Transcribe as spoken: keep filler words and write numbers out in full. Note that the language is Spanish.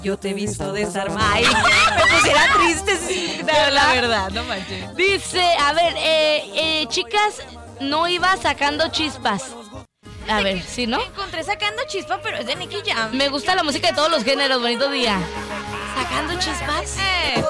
Yo te he visto desarmar. Ay, me pusiera triste, sí, no, la verdad, no manches. Dice, a ver, eh, eh, chicas, no iba sacando chispas. A ver, ¿sí, no? Encontré Sacando Chispa, pero es de Nicky Jam. Me gusta la música de todos los géneros, bonito día. ¿Sacando Chispas? Eh.